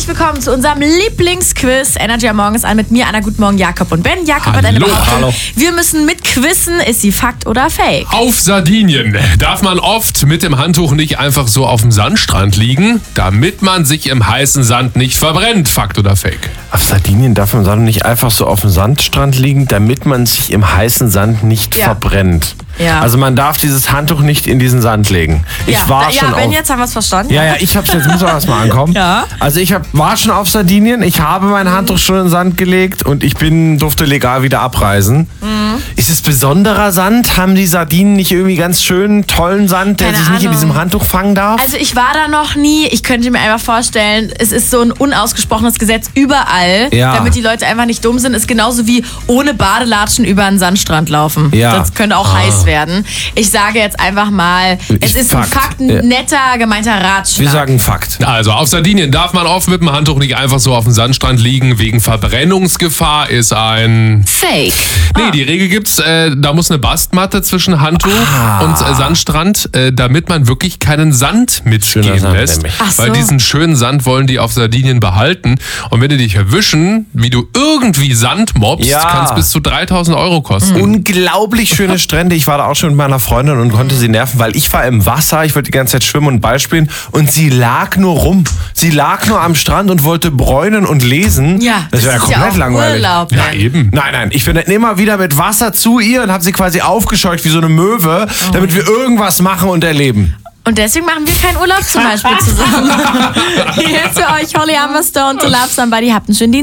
Herzlich willkommen zu unserem Lieblingsquiz. Energy am Morgen ist an mit mir, Anna. Guten Morgen, Jakob und Ben. Jakob hat eine Behauptung. Hallo. Wir müssen mitquissen. Ist sie Fakt oder Fake? Auf Sardinien darf man oft mit dem Handtuch nicht einfach so auf dem Sandstrand liegen, damit man sich im heißen Sand nicht verbrennt. Fakt oder Fake? Auf Sardinien darf man nicht einfach so auf dem Sandstrand liegen, damit man sich im heißen Sand nicht verbrennt. Ja. Also man darf dieses Handtuch nicht in diesen Sand legen. Ben, jetzt haben wir es verstanden. Ja, ich hab's jetzt, muss auch erstmal ankommen. Ja. Also war schon auf Sardinien, ich habe mein Handtuch schon in den Sand gelegt und ich durfte legal wieder abreisen. Ist es besonderer Sand? Haben die Sardinen nicht irgendwie ganz schönen, tollen Sand, der sich nicht in diesem Handtuch fangen darf? Also ich war da noch nie. Ich könnte mir einfach vorstellen, es ist so ein unausgesprochenes Gesetz überall, damit die Leute einfach nicht dumm sind. Ist genauso wie ohne Badelatschen über einen Sandstrand laufen. Ja. Das könnte auch heiß werden. Ich sage jetzt einfach mal, es ist ein Fakt, ein netter, gemeinter Ratschlag. Wir sagen Fakt. Also auf Sardinien darf man oft mit dem Handtuch nicht einfach so auf dem Sandstrand liegen. Wegen Verbrennungsgefahr ist ein Fake. Nee, die Regel gibt's, da muss eine Bastmatte zwischen Handtuch und Sandstrand, damit man wirklich keinen Sand mitgehen Sand, lässt. nämlich. Ach so. Weil diesen schönen Sand wollen die auf Sardinien behalten. Und wenn die dich erwischen, wie du irgendwie Sand mobst, kann es bis zu 3.000 Euro kosten. Unglaublich schöne Strände. Ich war da auch schon mit meiner Freundin und konnte sie nerven, weil ich war im Wasser, ich wollte die ganze Zeit schwimmen und Ball spielen und sie lag nur rum. Sie lag nur am Strand und wollte bräunen und lesen. Ja, das wäre ja komplett auch langweilig. Urlaub, Ja, eben. Nein, ich bin dann immer wieder mit Wasser zu ihr und habe sie quasi aufgescheucht wie so eine Möwe, damit wir irgendwas machen und erleben. Und deswegen machen wir keinen Urlaub zum Beispiel zusammen. Hier für euch Holly Humberstone to Love Somebody. Habt einen schönen Dienstag.